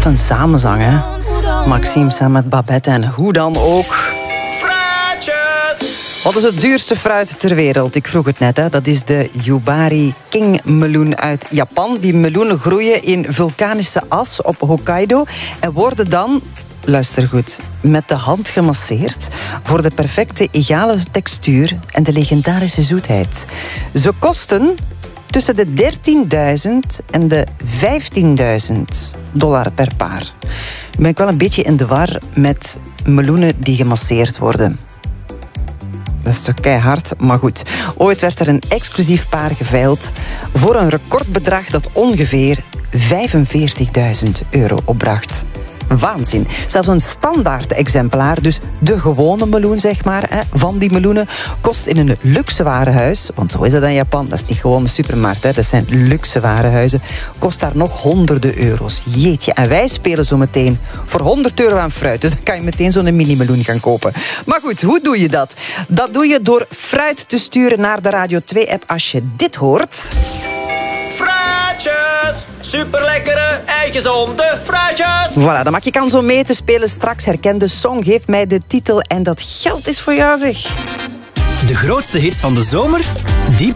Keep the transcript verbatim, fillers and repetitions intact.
een samenzang, hè? Maxime samen met Babette en hoe dan ook. Fruitjes! Wat is het duurste fruit ter wereld? Ik vroeg het net, hè. Dat is de Yubari King meloen uit Japan. Die meloenen groeien in vulkanische as op Hokkaido en worden dan, luister goed, met de hand gemasseerd voor de perfecte egale textuur en de legendarische zoetheid. Ze kosten tussen de dertienduizend en de vijftienduizend dollar per paar. Nu ben ik wel een beetje in de war met meloenen die gemasseerd worden. Dat is toch keihard, maar goed. Ooit werd er een exclusief paar geveild voor een recordbedrag dat ongeveer vijfenveertigduizend euro opbracht. Waanzin. Zelfs een standaard exemplaar, dus de gewone meloen zeg maar, hè, van die meloenen, kost in een luxe warenhuis, want zo is dat in Japan, dat is niet gewoon een supermarkt, hè, dat zijn luxe warenhuizen, kost daar nog honderden euro's. Jeetje, en wij spelen zo meteen voor honderd euro aan fruit, dus dan kan je meteen zo'n mini-meloen gaan kopen. Maar goed, hoe doe je dat? Dat doe je door fruit te sturen naar de Radio twee-app als je dit hoort. Fruitjes! Superlekkere, gezonde fruitjes! Voilà, dan maak je kans om mee te spelen straks. Herken de song, geef mij de titel en dat geld is voor jou, zeg. De grootste hits van de zomer, die